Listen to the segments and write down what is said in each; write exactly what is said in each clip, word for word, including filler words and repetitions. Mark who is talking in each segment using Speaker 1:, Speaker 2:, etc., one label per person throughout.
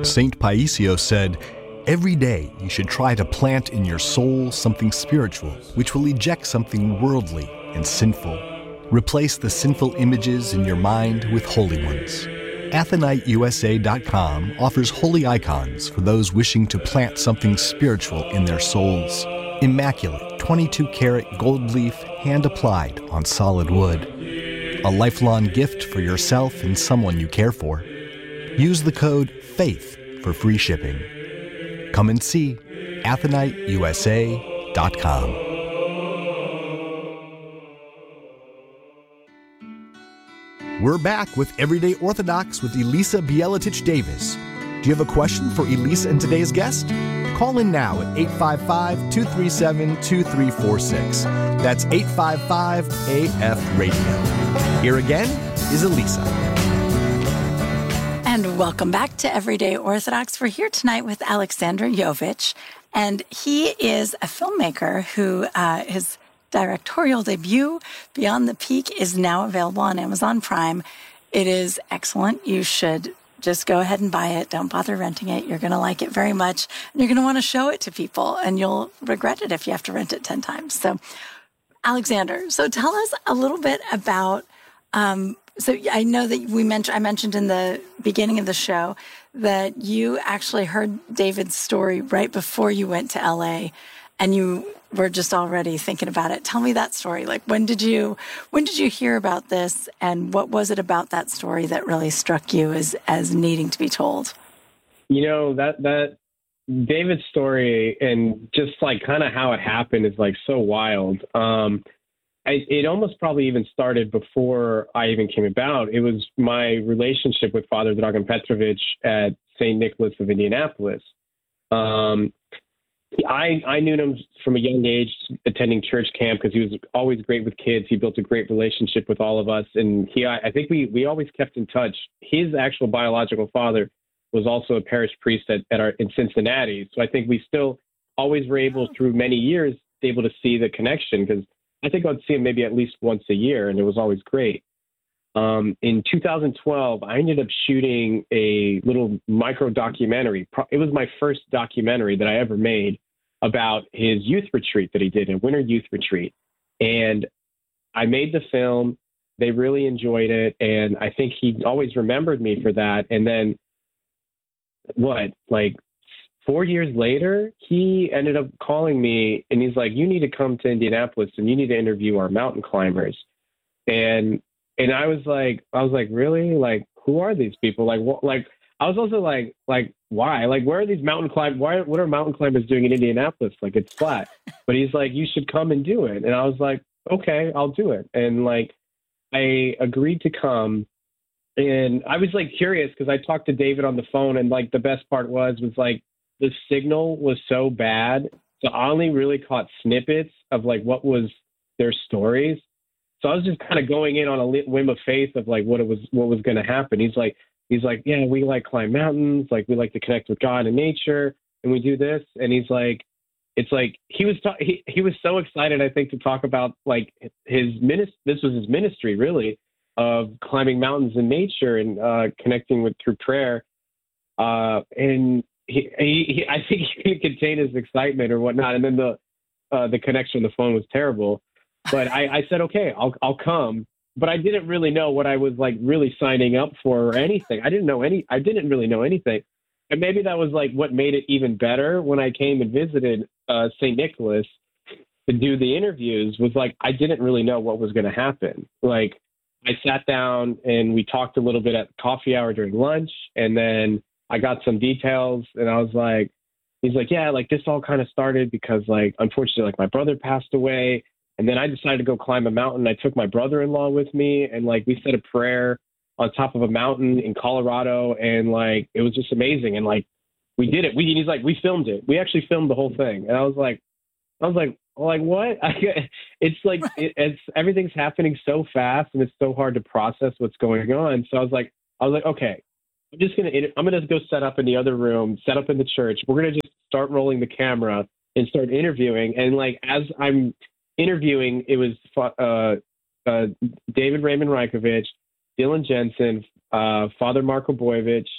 Speaker 1: Saint Paisios said, "Every day you should try to plant in your soul something spiritual, which will eject something worldly and sinful. Replace the sinful images in your mind with holy ones." Athenite U S A dot com offers holy icons for those wishing to plant something spiritual in their souls. Immaculate twenty-two karat gold leaf hand-applied on solid wood. A lifelong gift for yourself and someone you care for. Use the code FAITH for free shipping. Come and see Athenite U S A dot com. We're back with Everyday Orthodox with Elisa Bieletich Davis. Do you have a question for Elisa and today's guest? Call in now at eight five five, two three seven, two three four six. That's eight five five A F radio. Here again is Elisa.
Speaker 2: And welcome back to Everyday Orthodox. We're here tonight with Alexander Yovich, and he is a filmmaker who uh, his directorial debut, Beyond the Peak, is now available on Amazon Prime. It is excellent. You should just go ahead and buy it. Don't bother renting it. You're going to like it very much. And you're going to want to show it to people, and you'll regret it if you have to rent it ten times. So, Alexander, so tell us a little bit about, um, so I know that we mentioned, I mentioned in the beginning of the show that you actually heard David's story right before you went to L A, and you were just already thinking about it. Tell me that story. Like, when did you, when did you hear about this, and what was it about that story that really struck you as, as needing to be told?
Speaker 3: You know, that, that David's story and just like kind of how it happened is like so wild. Um, I, it almost probably even started before I even came about. It was my relationship with Father Dragan Petrovich at Saint Nicholas of Indianapolis. Um, I, I knew him from a young age, attending church camp, because he was always great with kids. He built a great relationship with all of us. And he, I, I think we, we always kept in touch. His actual biological father was also a parish priest at, at our, in Cincinnati. So I think we still always were able, through many years, able to see the connection, because I think I'd see him maybe at least once a year, and it was always great. Um, in two thousand twelve, I ended up shooting a little micro documentary. It was my first documentary that I ever made about his youth retreat that he did, a winter youth retreat. And I made the film. They really enjoyed it. And I think he always remembered me for that. And then what, like four years later, he ended up calling me, and he's like, "You need to come to Indianapolis and you need to interview our mountain climbers." And And I was like, I was like, really? Like, who are these people? Like, what? Like, I was also like, like, why? Like, where are these mountain climbers? Why? What are mountain climbers doing in Indianapolis? Like, it's flat. But he's like, you should come and do it. And I was like, okay, I'll do it. And like, I agreed to come. And I was like curious, because I talked to David on the phone, and like the best part was was like the signal was so bad, so I only really caught snippets of like what was their stories. So I was just kind of going in on a whim of faith of like what it was, what was going to happen. He's like, he's like, yeah, we like climb mountains. Like, we like to connect with God and nature, and we do this. And he's like, it's like, he was, ta- he, he was so excited, I think, to talk about like his ministry. This was his ministry, really, of climbing mountains in nature and uh, connecting with through prayer. Uh, and he, he, he, I think he couldn't contain his excitement or whatnot. And then the, uh, the connection on the phone was terrible. But I, I said, okay, I'll I'll come. But I didn't really know what I was like really signing up for or anything. I didn't know any. I didn't really know anything. And maybe that was like what made it even better when I came and visited uh, Saint Nicholas to do the interviews. Was like I didn't really know what was going to happen. Like I sat down and we talked a little bit at coffee hour during lunch, and then I got some details, and I was like, he's like, yeah, like this all kind of started because like unfortunately like my brother passed away. And then I decided to go climb a mountain. I took my brother-in-law with me, and like we said a prayer on top of a mountain in Colorado, and like it was just amazing. And like we did it. We he's like we filmed it. We actually filmed the whole thing. And I was like, I was like, like what? It's like it, it's everything's happening so fast, and it's so hard to process what's going on. So I was like, I was like, okay, I'm just gonna I'm gonna go set up in the other room, set up in the church. We're gonna just start rolling the camera and start interviewing. And like as I'm interviewing, it was uh, uh, David Raymond Rykovich, Dylan Jensen, uh, Father Marko Boyevich,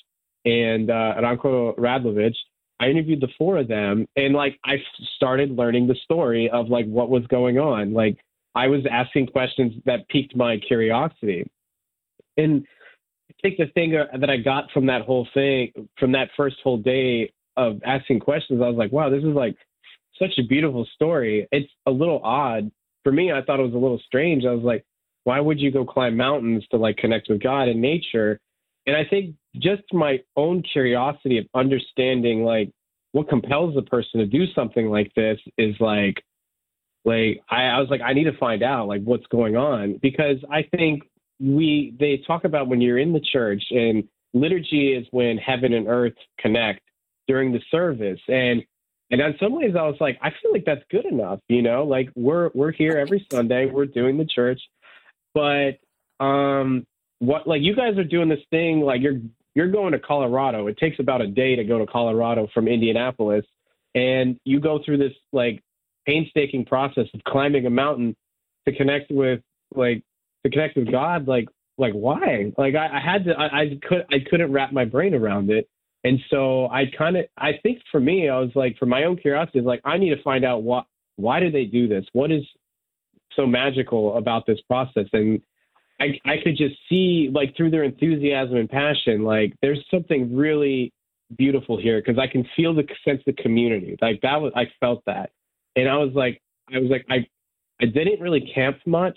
Speaker 3: and uh, Ranko Radlovich. I interviewed the four of them, and like I started learning the story of like what was going on. Like I was asking questions that piqued my curiosity, and I think the thing that I got from that whole thing, from that first whole day of asking questions, I was like, wow, this is like such a beautiful story. It's a little odd for me. I thought it was a little strange. I was like, why would you go climb mountains to like connect with God and nature? And I think just my own curiosity of understanding like what compels a person to do something like this is like, like I, I was like, I need to find out like what's going on, because I think we, they talk about when you're in the church, and liturgy is when heaven and earth connect during the service. And, and in some ways I was like, I feel like that's good enough, you know, like we're, we're here every Sunday, we're doing the church, but, um, what, like you guys are doing this thing, like you're, you're going to Colorado. It takes about a day to go to Colorado from Indianapolis. And you go through this like painstaking process of climbing a mountain to connect with like, to connect with God. Like, like why? Like I, I had to, I, I could, I couldn't wrap my brain around it. And so I kind of, I think for me, I was like, for my own curiosity, like I need to find out what, why do they do this? What is so magical about this process? And I, I could just see like through their enthusiasm and passion, like there's something really beautiful here, because I can feel the sense of community. Like that was, I felt that. And I was like, I was like, I, I didn't really camp much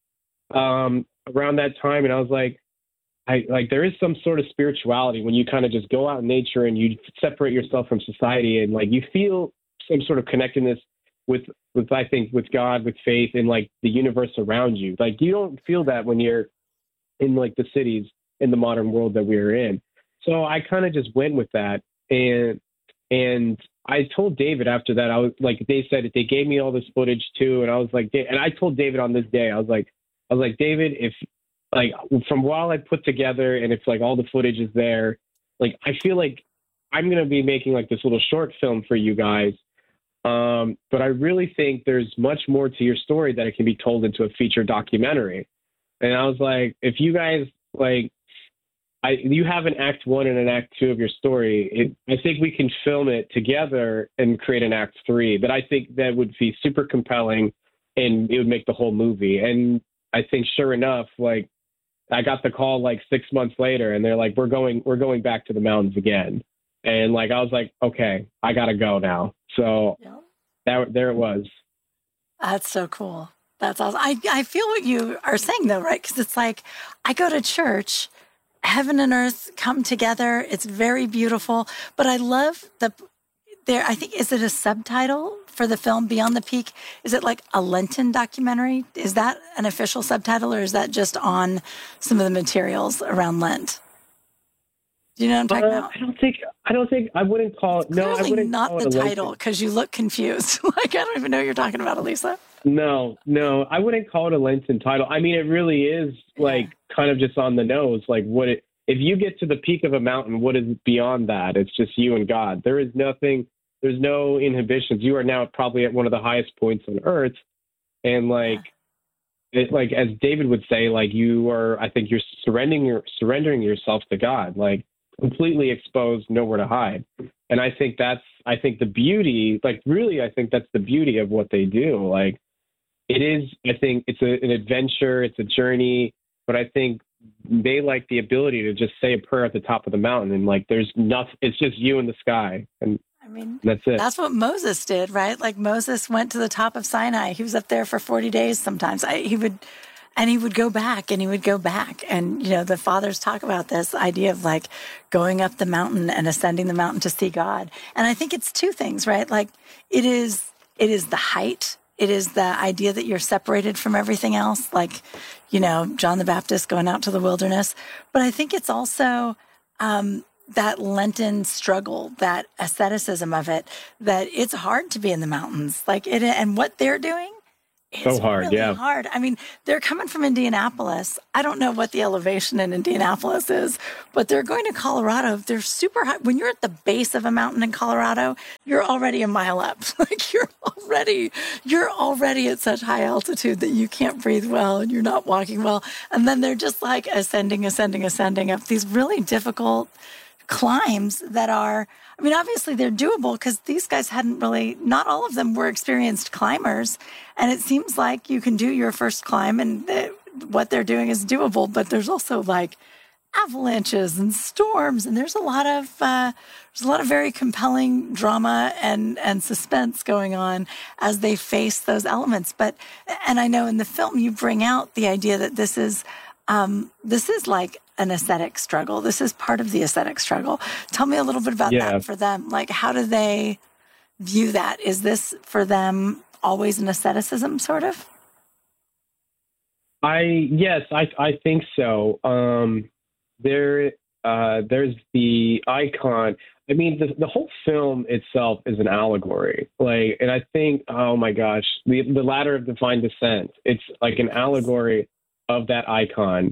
Speaker 3: um, around that time. And I was like, I like, there is some sort of spirituality when you kind of just go out in nature and you separate yourself from society, and like you feel some sort of connectedness with, with, I think, with God, with faith, and like the universe around you. Like you don't feel that when you're in like the cities in the modern world that we're in. So I kind of just went with that. And, and I told David after that, I was like, they said it, they gave me all this footage too. And I was like, and I told David on this day, I was like, I was like, David, if like from what I put together, and if like all the footage is there, like, I feel like I'm going to be making like this little short film for you guys. Um, but I really think there's much more to your story that it can be told into a feature documentary. And I was like, if you guys like, I, you have an act one and an act two of your story, it, I think we can film it together and create an act three that I think that would be super compelling, and it would make the whole movie. And I think sure enough, like I got the call like six months later, and they're like, we're going, we're going back to the mountains again. And like, I was like, okay, I gotta go now. So yeah. that, there it was.
Speaker 2: That's so cool. That's awesome. I, I feel what you are saying though, right? Because it's like, I go to church, heaven and earth come together. It's very beautiful. But I love the, there, I think, is it a subtitle for the film Beyond the Peak? Is it like a Lenten documentary? Is that an official subtitle, or is that just on some of the materials around Lent? Do you know what I'm talking
Speaker 3: uh,
Speaker 2: about?
Speaker 3: I don't think, I don't think, I wouldn't call it, no, I wouldn't
Speaker 2: not
Speaker 3: call
Speaker 2: the
Speaker 3: it a
Speaker 2: title, because you look confused. Like, I don't even know what you're talking about, Elisa.
Speaker 3: No, no, I wouldn't call it a Lenten title. I mean, it really is like yeah. kind of just on the nose. Like what it, if you get to the peak of a mountain, what is beyond that? It's just you and God. There is nothing, there's no inhibitions. You are now probably at one of the highest points on earth. And like, yeah. it, like, as David would say, like you are, I think you're surrendering your, surrendering yourself to God, like completely exposed, nowhere to hide. And I think that's, I think the beauty, like really, I think that's the beauty of what they do. Like it is, I think it's a, an adventure, it's a journey, but I think they like the ability to just say a prayer at the top of the mountain, and like there's nothing, it's just you in the sky, and
Speaker 2: I mean
Speaker 3: that's it.
Speaker 2: That's what Moses did, right? Like Moses went to the top of Sinai. He was up there for forty days sometimes. I, he would and he would go back and he would go back. And you know, the fathers talk about this idea of like going up the mountain and ascending the mountain to see God. And I think it's two things, right? Like it is it is the height. It is the idea that you're separated from everything else, like, you know, John the Baptist going out to the wilderness. But I think it's also um, that Lenten struggle, that asceticism of it, that it's hard to be in the mountains. Like it, and what they're doing is
Speaker 3: so hard,
Speaker 2: really
Speaker 3: yeah.
Speaker 2: hard. I mean, they're coming from Indianapolis. I don't know what the elevation in Indianapolis is, but they're going to Colorado. They're super high. When you're at the base of a mountain in Colorado, you're already a mile up. Like you're already, you're already at such high altitude that you can't breathe well and you're not walking well. And then they're just like ascending, ascending, ascending up these really difficult climbs that are, I mean, obviously they're doable because these guys hadn't really, not all of them were experienced climbers. And it seems like you can do your first climb and the, what they're doing is doable, but there's also like avalanches and storms, and there's a lot of uh, there's a lot of very compelling drama and and suspense going on as they face those elements. But and I know in the film you bring out the idea that this is um, this is like an ascetic struggle. This is part of the ascetic struggle. Tell me a little bit about
Speaker 3: Yeah.
Speaker 2: that for them. Like, how do they view that? Is this for them always an asceticism, sort of?
Speaker 3: I yes, I I think so. Um, there, uh, there's the icon. I mean, the the whole film itself is an allegory. Like, and I think, oh my gosh, the the ladder of divine descent. It's like an allegory of that icon.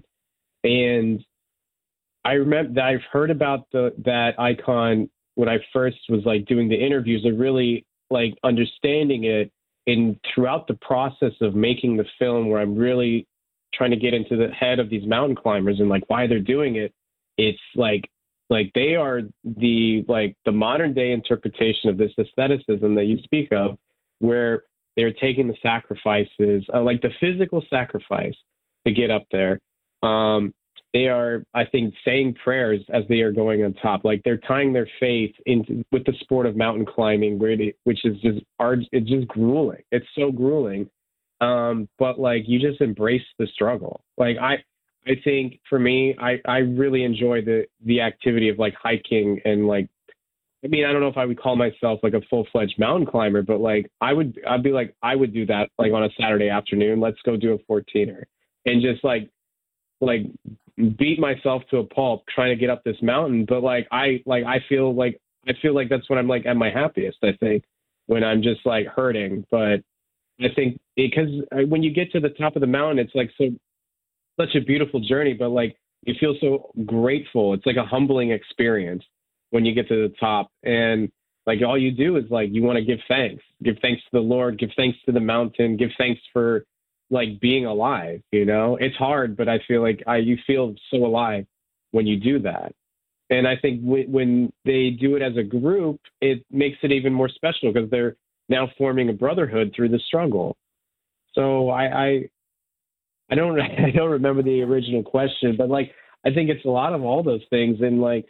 Speaker 3: And I remember that I've heard about the that icon when I first was like doing the interviews, of really like understanding it. And throughout the process of making the film, where I'm really trying to get into the head of these mountain climbers and like why they're doing it, it's like like they are the like the modern day interpretation of this aestheticism that you speak of, where they're taking the sacrifices, uh, like the physical sacrifice to get up there. Um, they are, I think, saying prayers as they are going on top. Like they're tying their faith into with the sport of mountain climbing, where they, which is just art. It's just grueling. It's so grueling. Um, but like you just embrace the struggle. Like I, I think for me, I, I really enjoy the, the activity of like hiking and like, I mean, I don't know if I would call myself like a full-fledged mountain climber, but like I would, I'd be like, I would do that like on a Saturday afternoon. Let's go do a fourteener and just like, like beat myself to a pulp trying to get up this mountain. But like, I, like, I feel like, I feel like that's when I'm like at my happiest, I think, when I'm just like hurting. But I think because when you get to the top of the mountain, it's like so such a beautiful journey, but like you feel so grateful. It's like a humbling experience when you get to the top, and like all you do is like you want to give thanks, give thanks to the Lord, give thanks to the mountain, give thanks for like being alive. You know, it's hard, but I feel like I you feel so alive when you do that. And I think w- when they do it as a group, it makes it even more special because they're now forming a brotherhood through the struggle. So I, I, I don't, I don't remember the original question, but like, I think it's a lot of all those things. And like,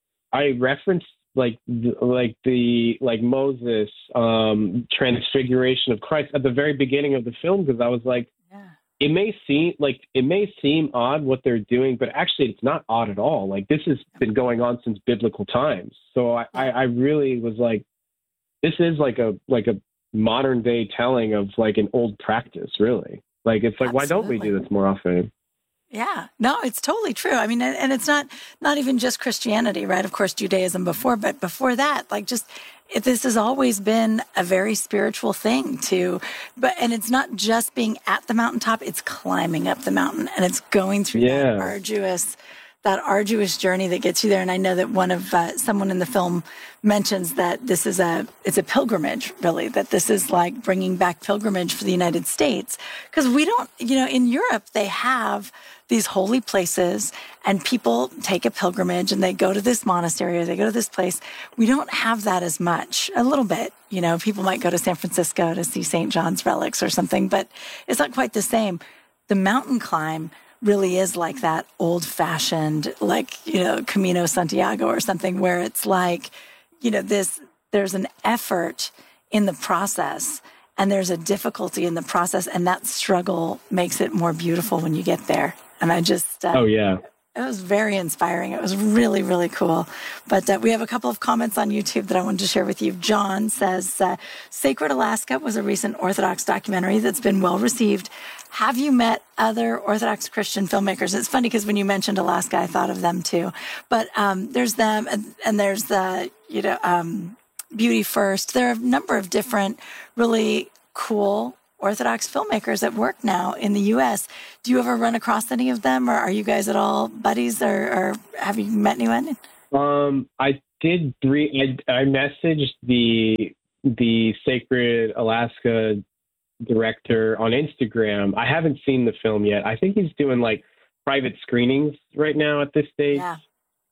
Speaker 3: I referenced like, the, like the, like Moses, um, transfiguration of Christ at the very beginning of the film. Cause I was like,
Speaker 2: Yeah.
Speaker 3: it may seem like, it may seem odd what they're doing, but actually it's not odd at all. Like this has been going on since biblical times. So I, I, I really was like, this is like a like a modern day telling of like an old practice, really. Like it's like, why don't we do this more often?
Speaker 2: Yeah, no, it's totally true. I mean, and and it's not not even just Christianity, right? Of course, Judaism before, but before that, like just it, this has always been a very spiritual thing to, but and it's not just being at the mountaintop; it's climbing up the mountain, and it's going through
Speaker 3: Yeah.
Speaker 2: that arduous, that arduous journey that gets you there. And I know that one of uh, someone in the film mentions that this is a it's a pilgrimage, really, that this is like bringing back pilgrimage for the United States, because we don't, you know, in Europe they have these holy places and people take a pilgrimage and they go to this monastery or they go to this place. We don't have that as much. A little bit, you know, people might go to San Francisco to see Saint John's relics or something, but it's not quite the same. The mountain climb really is like that old-fashioned, like, you know, Camino Santiago or something, where it's like, you know, this, there's an effort in the process and there's a difficulty in the process, and that struggle makes it more beautiful when you get there. And I just, uh,
Speaker 3: Oh yeah.
Speaker 2: it was very inspiring. It was really, really cool. But uh, we have a couple of comments on YouTube that I wanted to share with you. John says, uh, Sacred Alaska was a recent Orthodox documentary that's been well received. Have you met other Orthodox Christian filmmakers? It's funny because when you mentioned Alaska, I thought of them too. But um, there's them, and, and there's the, you know, um, Beauty First. There are a number of different really cool Orthodox filmmakers at work now in the U S. Do you ever run across any of them, or are you guys at all buddies, or, or have you met anyone?
Speaker 3: Um, I did three. I, I messaged the the Sacred Alaska director on Instagram. I haven't seen the film yet. I think he's doing like private screenings right now at this stage.
Speaker 2: Yeah.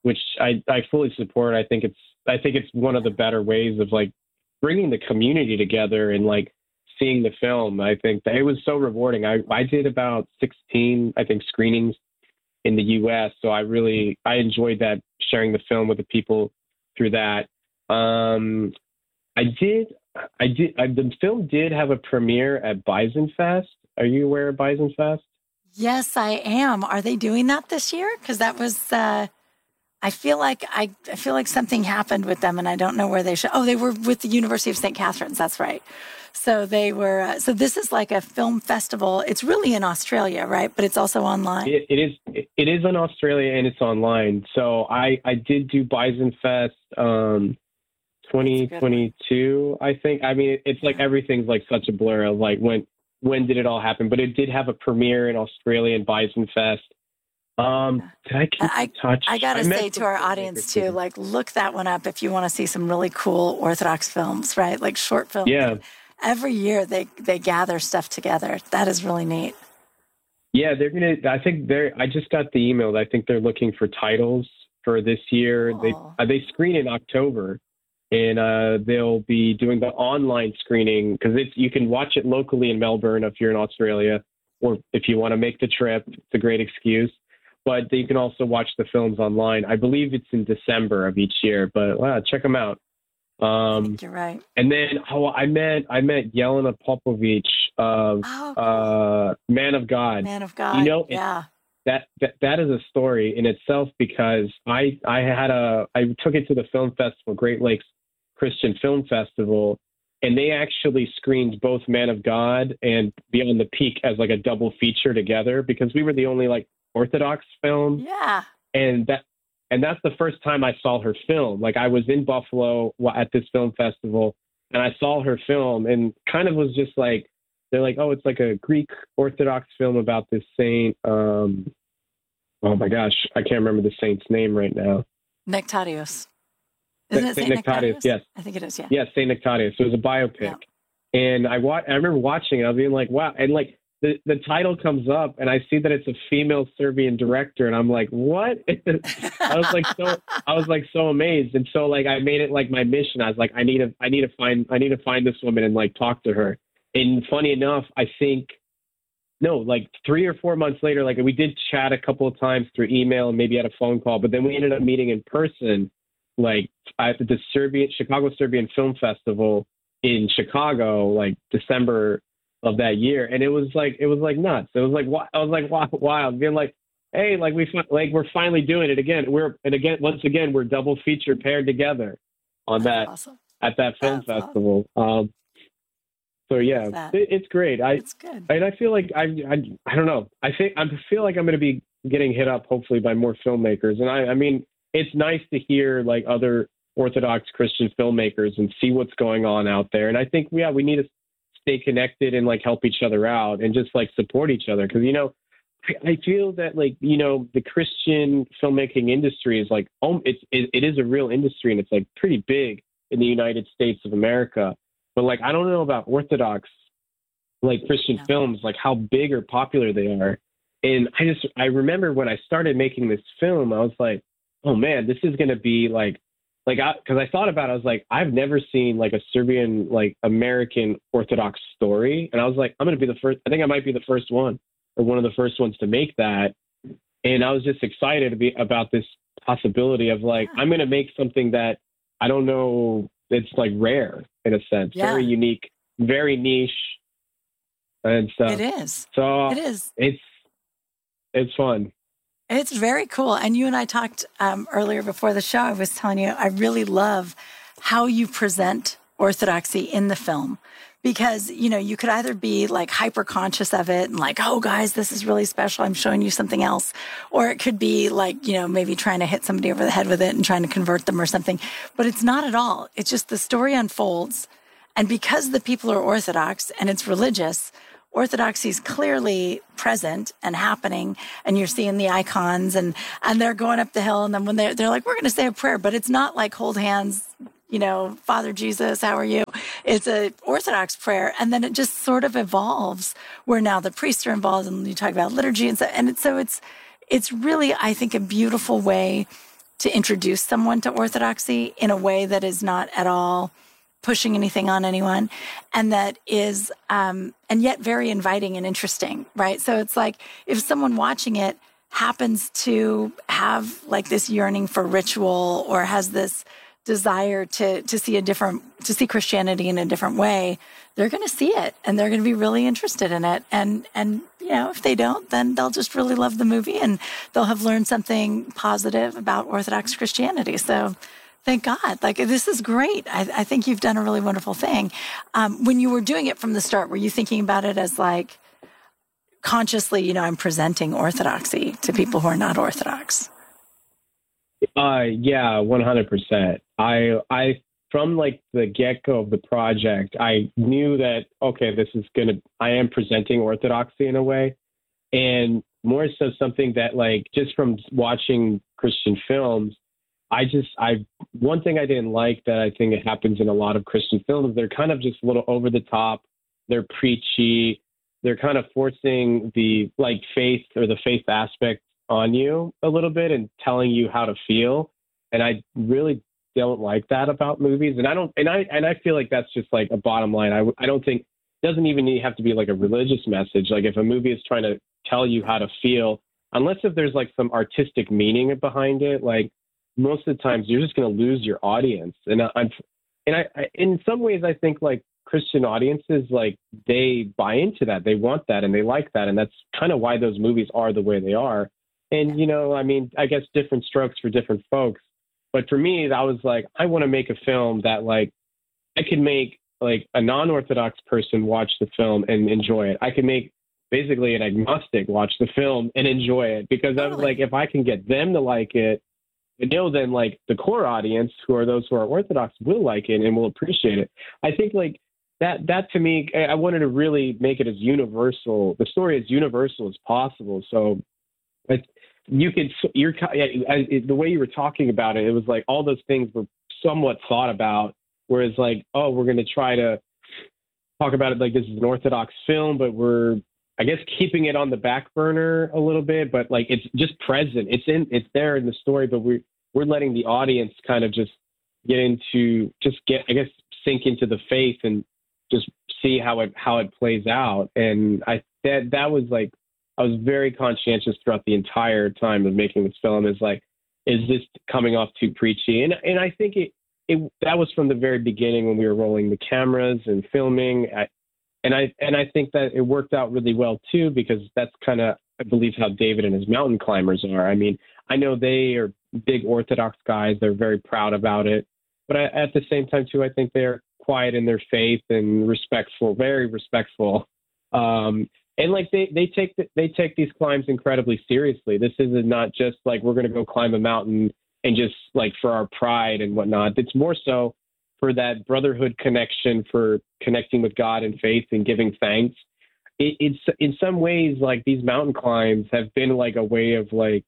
Speaker 3: which I, I fully support. I think it's I think it's one of the better ways of like bringing the community together and like seeing the film. I think that it was so rewarding. I, I did about sixteen, I think, screenings in the U S. So I really, I enjoyed that, sharing the film with the people through that. Um, I did, I did, I, the film did have a premiere at Bison Fest. Are you aware of Bison Fest?
Speaker 2: Yes, I am. Are they doing that this year? Because that was, uh, I feel like I, I feel like something happened with them, and I don't know where they should. Oh, they were with the University of Saint Catharines. That's right. So they were. Uh, so this is like a film festival. It's really in Australia, right? But it's also online.
Speaker 3: It, it is. It, it is in Australia and it's online. So I, I did do Bison Fest, um, twenty twenty-two. I think. I mean, it's like everything's like such a blur of like when when did it all happen? But it did have a premiere in Australia in Bison Fest. Um, did I keep
Speaker 2: I,
Speaker 3: in touch?
Speaker 2: I gotta
Speaker 3: I
Speaker 2: say to our audience too, like look that one up if you want to see some really cool Orthodox films, right? Like short films.
Speaker 3: Yeah.
Speaker 2: Every year they they gather stuff together. That is really neat.
Speaker 3: Yeah, they're gonna. I think they're. I just got the email. I think they're looking for titles for this year.
Speaker 2: Cool.
Speaker 3: They uh, they screen in October, and uh, they'll be doing the online screening because it's you can watch it locally in Melbourne if you're in Australia, or if you want to make the trip, it's a great excuse. But you can also watch the films online. I believe it's in December of each year, but wow, check them out. Um,
Speaker 2: You're right.
Speaker 3: And then oh, I met I met Yelena Popovich of
Speaker 2: Oh, cool.
Speaker 3: uh, Man of God.
Speaker 2: Man of God.
Speaker 3: You know,
Speaker 2: yeah.
Speaker 3: that, that that is a story in itself because I I had a I took it to the film festival, Great Lakes Christian Film Festival, and they actually screened both Man of God and Beyond the Peak as like a double feature together because we were the only like Orthodox film.
Speaker 2: Yeah.
Speaker 3: And that and that's the first time I saw her film. Like I was in Buffalo at this film festival and I saw her film and kind of was just like, they're like, oh, it's like a Greek Orthodox film about this saint. Um, oh my gosh, I can't remember the saint's name right now.
Speaker 2: Nectarios. Isn't it
Speaker 3: Saint
Speaker 2: Saint
Speaker 3: Nectarios,
Speaker 2: Nectarios?
Speaker 3: yes.
Speaker 2: I think it is, yeah.
Speaker 3: Yes, Saint Nectarios. So it was a biopic.
Speaker 2: Yeah.
Speaker 3: And I wa- I remember watching it. I was being like, wow. And like the, the title comes up and I see that it's a female Serbian director. And I'm like, what? I was like, so, I was like so amazed. And so like, I made it like my mission. I was like, I need to, I need to find, I need to find this woman and like talk to her. And funny enough, I think, no, like three or four months later, like we did chat a couple of times through email and maybe had a phone call, but then we ended up meeting in person, like at the Serbian, Chicago Serbian Film Festival in Chicago, like December of that year. And it was like, it was like nuts. It was like, I was like, wow, wild, being like, hey, like we, like we're finally doing it again. We're, and again, once again, we're double feature paired together on
Speaker 2: That's
Speaker 3: that,
Speaker 2: awesome.
Speaker 3: at that film
Speaker 2: That's
Speaker 3: festival.
Speaker 2: Awesome.
Speaker 3: Um, So yeah, it, it's great. I
Speaker 2: it's good.
Speaker 3: And I feel like I, I I don't know. I think I feel like I'm going to be getting hit up hopefully by more filmmakers. And I I mean it's nice to hear like other Orthodox Christian filmmakers and see what's going on out there. And I think yeah we need to stay connected and like help each other out and just like support each other because you know I, I feel that like you know the Christian filmmaking industry is like oh it's it, it is a real industry and it's like pretty big in the United States of America. But like, I don't know about Orthodox, like Christian
Speaker 2: no.
Speaker 3: films, like how big or popular they are. And I just, I remember when I started making this film, I was like, oh man, this is going to be like, like, I, cause I thought about it, I was like, I've never seen like a Serbian, like American Orthodox story. And I was like, I'm going to be the first, I think I might be the first one or one of the first ones to make that. And I was just excited to be about this possibility of like, yeah. I'm going to make something that I don't know, it's like rare in a sense, yeah. very unique, very niche and stuff.
Speaker 2: It is.
Speaker 3: So
Speaker 2: it is.
Speaker 3: It's, it's fun.
Speaker 2: It's very cool. And you and I talked um, earlier before the show. I was telling you, I really love how you present Orthodoxy in the film. Because, you know, you could either be like hyper conscious of it and like, oh, guys, this is really special. I'm showing you something else. Or it could be like, you know, maybe trying to hit somebody over the head with it and trying to convert them or something. But it's not at all. It's just the story unfolds. And because the people are Orthodox and it's religious, Orthodoxy is clearly present and happening. And you're seeing the icons and, and they're going up the hill. And then when they're, they're like, we're going to say a prayer, but it's not like hold hands, you know, Father Jesus, how are you? It's a Orthodox prayer. And then it just sort of evolves where now the priests are involved and you talk about liturgy and so, and it's, so it's, it's really, I think, a beautiful way to introduce someone to Orthodoxy in a way that is not at all pushing anything on anyone, and that is, um, and yet very inviting and interesting, right? So it's like if someone watching it happens to have like this yearning for ritual or has this desire to to see a different, to see Christianity in a different way, they're going to see it and they're going to be really interested in it. And, and, you know, if they don't, then they'll just really love the movie and they'll have learned something positive about Orthodox Christianity. So thank God. Like, this is great. I, I think you've done a really wonderful thing. Um, when you were doing it from the start, were you thinking about it as like consciously, you know, I'm presenting Orthodoxy to people who are not Orthodox?
Speaker 3: Uh, yeah, one hundred percent. I, I, from like the get-go of the project, I knew that, okay, this is going to, I am presenting Orthodoxy in a way. And more so something that like, just from watching Christian films, I just, I, one thing I didn't like that I think it happens in a lot of Christian films, they're kind of just a little over the top. They're preachy. They're kind of forcing the like faith or the faith aspect on you a little bit and telling you how to feel. And I really don't like that about movies. And I don't, and I, and I feel like that's just like a bottom line. I, I don't think it doesn't even need, have to be like a religious message. Like if a movie is trying to tell you how to feel, unless if there's like some artistic meaning behind it, like most of the times you're just going to lose your audience. And I, I'm, and I, I, in some ways, I think like Christian audiences, like they buy into that. They want that and they like that. And that's kind of why those movies are the way they are. And, you know, I mean, I guess different strokes for different folks. But for me, I was like, I want to make a film that like I could make like a non-Orthodox person watch the film and enjoy it. I could make basically an agnostic watch the film and enjoy it, because I was like, if I can get them to like it, you know, then like the core audience, who are those who are Orthodox, will like it and will appreciate it. I think like that, that to me, I wanted to really make it as universal, the story as universal as possible. So it's, you could, you're, the way you were talking about it, it was like all those things were somewhat thought about, whereas like, oh, we're going to try to talk about it like this is an Orthodox film, but we're, I guess, keeping it on the back burner a little bit, but like it's just present. It's in, it's there in the story, but we're, we're letting the audience kind of just get into, just get, I guess, sink into the faith and just see how it, how it plays out. And I, that, that was like, I was very conscientious throughout the entire time of making this film, is like, is this coming off too preachy? And and I think it, it that was from the very beginning when we were rolling the cameras and filming. I, and I and I think that it worked out really well too, because that's kind of, I believe, how David and his mountain climbers are. I mean, I know they are big Orthodox guys. They're very proud about it. But I, at the same time too, I think they're quiet in their faith and respectful, very respectful. Um, And like they, they take the, they take these climbs incredibly seriously. This is not just like we're going to go climb a mountain and just like for our pride and whatnot. It's more so for that brotherhood connection, for connecting with God and faith and giving thanks. It, it's in some ways like these mountain climbs have been like a way of like,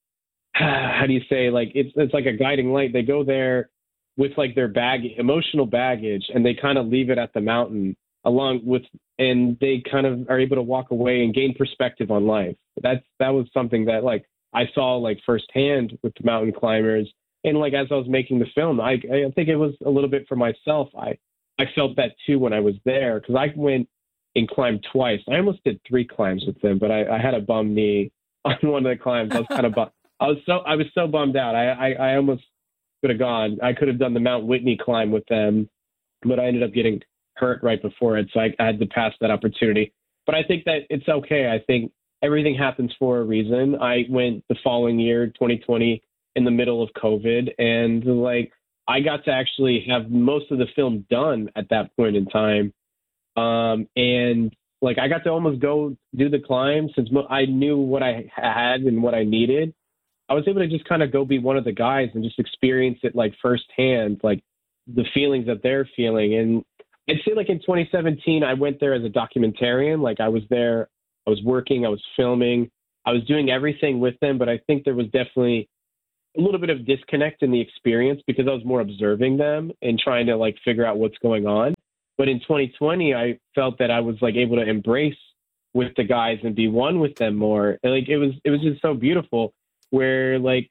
Speaker 3: how do you say, like it's it's like a guiding light. They go there with like their bag, emotional baggage, and they kind of leave it at the mountain along with, and they kind of are able to walk away and gain perspective on life. That's, that was something that like I saw like firsthand with the mountain climbers. And like, as I was making the film, I, I think it was a little bit for myself. I, I felt that too when I was there, because I went and climbed twice. I almost did three climbs with them, but I, I had a bum knee on one of the climbs. I was kind of, bu- I was so, I was so bummed out. I, I, I almost could have gone. I could have done the Mount Whitney climb with them, but I ended up getting hurt right before it, so I, I had to pass that opportunity. But I think that it's okay. I think everything happens for a reason. I went the following year, twenty twenty, in the middle of COVID, and like I got to actually have most of the film done at that point in time. Um, and like I got to almost go do the climb, since I knew what I had and what I needed. I was able to just kind of go be one of the guys and just experience it like firsthand, like the feelings that they're feeling. And I'd say like in twenty seventeen, I went there as a documentarian. Like I was there, I was working, I was filming, I was doing everything with them. But I think there was definitely a little bit of disconnect in the experience, because I was more observing them and trying to like figure out what's going on. But in twenty twenty, I felt that I was like able to embrace with the guys and be one with them more. And, like it was, it was just so beautiful, where like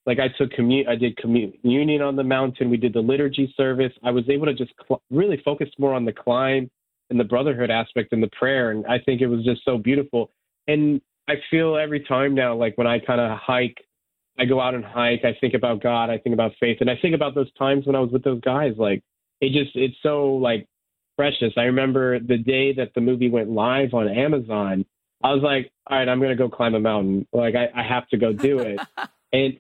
Speaker 3: like I took commu- I did communion on the mountain. We did the liturgy service. I was able to just cl- really focus more on the climb and the brotherhood aspect and the prayer. And I think it was just so beautiful. And I feel every time now, like when I kind of hike, I go out and hike, I think about God, I think about faith. And I think about those times when I was with those guys, like it just, it's so like precious. I remember the day that the movie went live on Amazon, I was like, all right, I'm going to go climb a mountain. Like I, I have to go do it. and,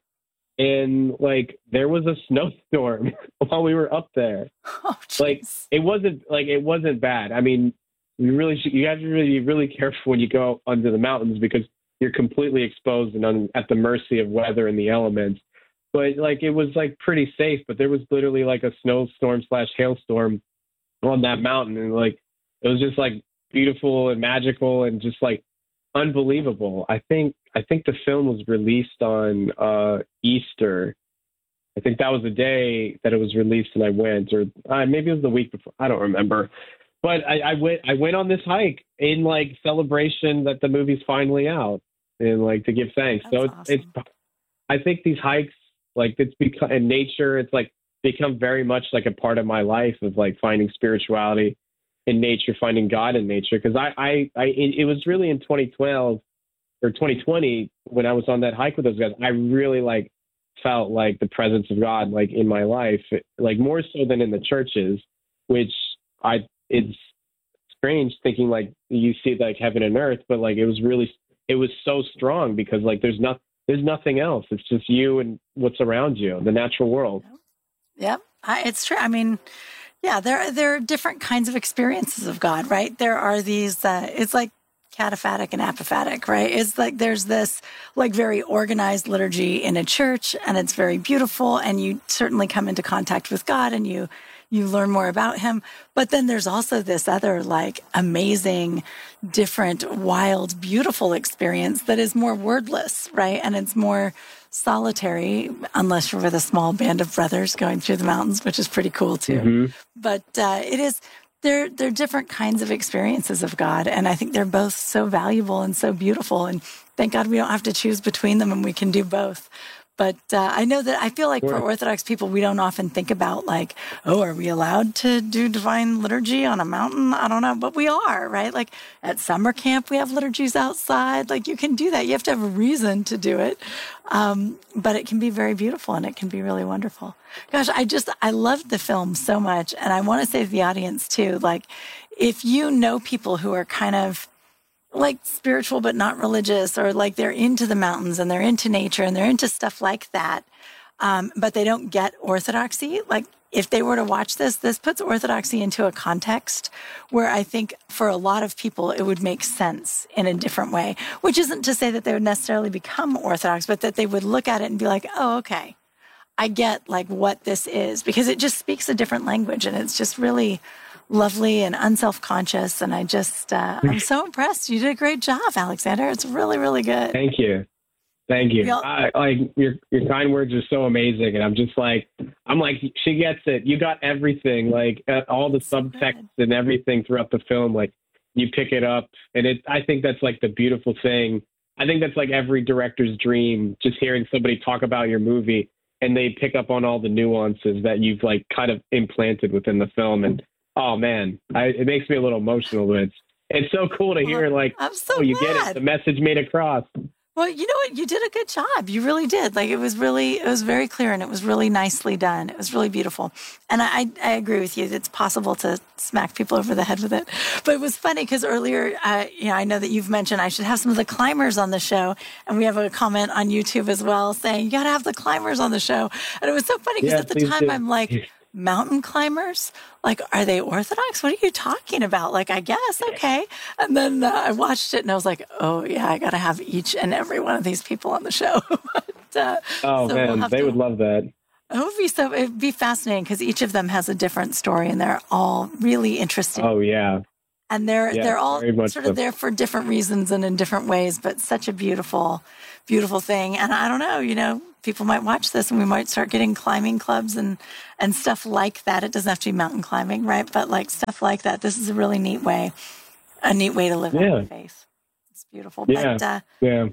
Speaker 3: and like, there was a snowstorm while we were up there.
Speaker 2: Oh,
Speaker 3: like it wasn't like, it wasn't bad. I mean, you really should, you have to really be really careful when you go under the mountains because you're completely exposed and on, at the mercy of weather and the elements. But like, it was like pretty safe, but there was literally like a snowstorm slash hailstorm on that mountain. And like, it was just like beautiful and magical and just like unbelievable. I think, I think the film was released on uh, Easter. I think that was the day that it was released and I went, or uh, maybe it was the week before. I don't remember. But I, I went, I went on this hike in like celebration that the movie's finally out and like to give thanks.
Speaker 2: That's
Speaker 3: so it's,
Speaker 2: awesome.
Speaker 3: it's, I think these hikes, like it's become in nature, it's like become very much like a part of my life of like finding spirituality in nature, finding God in nature. Cause I, I, I it, it was really in twenty twelve or twenty twenty when I was on that hike with those guys, I really like felt like the presence of God, like in my life, like more so than in the churches, which I, it's strange thinking like you see like heaven and earth, but like it was really, it was so strong because like there's not, there's nothing else. It's just you and what's around you, the natural world.
Speaker 2: Yep, I, it's true. I mean, yeah, there there are different kinds of experiences of God, right? There are these. Uh, it's like cataphatic and apophatic, right? It's like there's this like very organized liturgy in a church, and it's very beautiful, and you certainly come into contact with God, and you. You learn more about him. But then there's also this other like amazing, different, wild, beautiful experience that is more wordless, right? And it's more solitary, unless you're with a small band of brothers going through the mountains, which is pretty cool too.
Speaker 3: Mm-hmm.
Speaker 2: But uh, it is, they're, they're different kinds of experiences of God. And I think they're both so valuable and so beautiful. And thank God we don't have to choose between them and we can do both. But uh, I know that I feel like for Orthodox people, we don't often think about like, oh, are we allowed to do divine liturgy on a mountain? I don't know, but we are, right? Like at summer camp, we have liturgies outside. Like you can do that. You have to have a reason to do it. Um, but it can be very beautiful and it can be really wonderful. Gosh, I just, I loved the film so much. And I want to say to the audience too, like if you know people who are kind of like spiritual, but not religious, or like they're into the mountains and they're into nature and they're into stuff like that. Um, but they don't get orthodoxy. Like if they were to watch this, this puts orthodoxy into a context where I think for a lot of people, it would make sense in a different way, which isn't to say that they would necessarily become Orthodox, but that they would look at it and be like, oh, okay, I get like what this is, because it just speaks a different language and it's just really lovely and unself-conscious. And I just, uh, I'm so impressed. You did a great job, Alexander. It's really, really good.
Speaker 3: Thank you. Thank you. I, like your, your kind words are so amazing. And I'm just like, I'm like, she gets it. You got everything, like uh, all the subtext and everything throughout the film. Like you pick it up and it, I think that's like the beautiful thing. I think that's like every director's dream, just hearing somebody talk about your movie and they pick up on all the nuances that you've like kind of implanted within the film. And oh man, I, it makes me a little emotional, but it's, it's so cool to hear like,
Speaker 2: I'm so
Speaker 3: oh, you
Speaker 2: glad.
Speaker 3: get it. The message made across.
Speaker 2: Well, you know what? You did a good job. You really did. Like it was really, it was very clear and it was really nicely done. It was really beautiful. And I, I agree with you. It's possible to smack people over the head with it. But it was funny because earlier, uh, you know, I know that you've mentioned I should have some of the climbers on the show. And we have a comment on YouTube as well saying, you got to have the climbers on the show. And it was so funny because
Speaker 3: Yeah,
Speaker 2: at the
Speaker 3: please
Speaker 2: time
Speaker 3: do.
Speaker 2: I'm like, mountain climbers? Like, are they Orthodox? What are you talking about? Like, I guess, okay. And then uh, I watched it and I was like, oh, yeah, I got to have each and every one of these people on the show. but, uh,
Speaker 3: Oh
Speaker 2: so
Speaker 3: man,
Speaker 2: we'll
Speaker 3: they
Speaker 2: to,
Speaker 3: would love that.
Speaker 2: It would be so, it'd be fascinating because each of them has a different story and they're all really interesting.
Speaker 3: Oh yeah.
Speaker 2: And they're
Speaker 3: Yeah,
Speaker 2: they're all
Speaker 3: very much
Speaker 2: sort of
Speaker 3: so.
Speaker 2: there for different reasons and in different ways, but such a beautiful, beautiful thing. And I don't know, you know, people might watch this and we might start getting climbing clubs and, and stuff like that. It doesn't have to be mountain climbing, right? But like stuff like that. This is a really neat way, a neat way to live
Speaker 3: Yeah.
Speaker 2: out your faith. It's beautiful.
Speaker 3: Yeah.
Speaker 2: But uh,
Speaker 3: Yeah.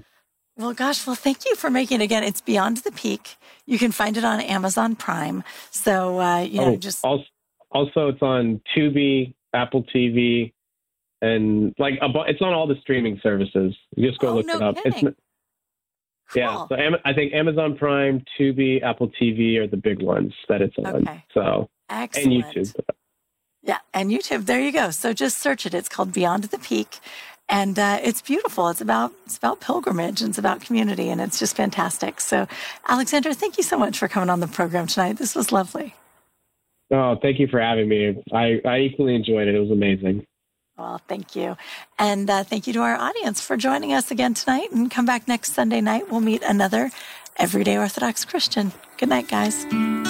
Speaker 2: Well, gosh, well, thank you for making it again. It's Beyond the Peak. You can find it on Amazon Prime. So, uh, you know,
Speaker 3: Oh,
Speaker 2: just
Speaker 3: also, also it's on Tubi, Apple T V, and like a, bu- it's on all the streaming services. You just go
Speaker 2: oh,
Speaker 3: look
Speaker 2: no
Speaker 3: it up.
Speaker 2: kidding.
Speaker 3: It's yeah.
Speaker 2: Cool.
Speaker 3: So Am- I think Amazon Prime, Tubi, Apple T V are the big ones that it's on.
Speaker 2: Okay.
Speaker 3: So
Speaker 2: Excellent.
Speaker 3: and YouTube.
Speaker 2: Yeah, and YouTube. There you go. So just search it. It's called Beyond the Peak, and uh, it's beautiful. It's about it's about pilgrimage and it's about community, and it's just fantastic. So, Alexandra, thank you so much for coming on the program tonight. This was lovely.
Speaker 3: Oh, thank you for having me. I, I equally enjoyed it. It was amazing.
Speaker 2: Well, thank you, and uh, thank you to our audience for joining us again tonight. And come back next Sunday night. We'll meet another Everyday Orthodox Christian. Good night, guys.